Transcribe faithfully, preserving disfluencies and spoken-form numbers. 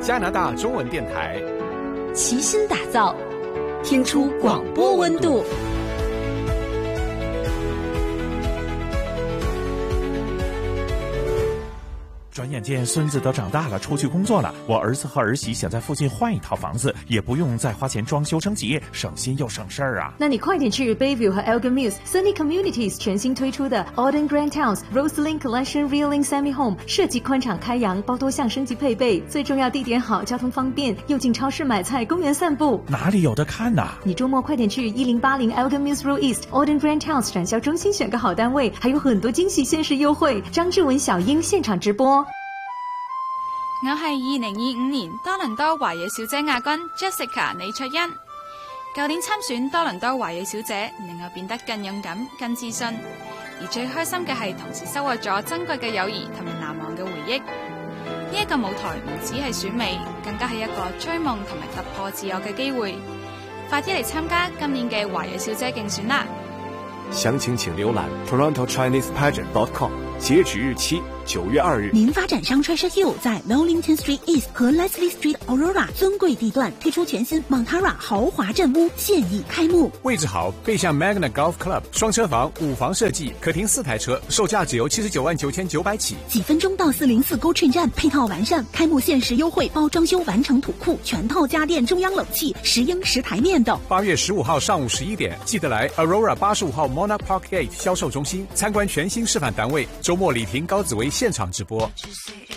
加拿大中文电台， 齐心打造，听出广播温度。 转眼间孙子都长大了，出去工作了，我儿子和儿媳想在附近换一套房子，也不用再花钱装修升级，省心又省事儿啊。 那你快点去 Bayview 和 Elgin Mills Sunny Communities 全新推出的 Auden Grand Towns Roseland Collection Reeling Semi Home， 设计宽敞开扬，包多项升级配备，最重要地点好，交通方便，又进超市买菜，公园散步。 哪里有得看啊？ 你周末快点去一零八零 Elgin Mills Road East Auden Grand Towns 展销中心选个好单位，还有很多惊喜限时优惠。张志文、小英现场直播。 我係二零二五年多倫多華裔小姐亞軍 Jessica 李卓欣。舊年參選多倫多華裔小姐，令我變得更勇敢、更自信。而最開心嘅係同時收穫咗珍貴嘅友誼同埋難忘嘅回憶。呢一個舞台唔只係選美，更加係一個追夢同埋突破自我嘅機會。快啲嚟參加今年嘅華裔小姐競選啦！ 詳情請瀏覽 Toronto Chinese Pageant dot com， 截止日期九月二日。 民发展商 Treasure Hill 在 Wellington Street East 和 Leslie Street Aurora 尊贵地段推出全新 Montara 豪华镇屋，现已开幕。 位置好，背向 Magna Golf Club， 双车房，五房设计，可停四台车，售价只由七十九万九千九百起。 几分钟到四零四 GO Train 站，配套完善，开幕限时优惠，包装修完成土库，全套家电，中央冷气，石英石台面等。 八月十五号上午十一点，记得来 Aurora 八十五号 Monarch Park Gate 销售中心参观全新示范单位。周末李婷、高紫薇现场直播。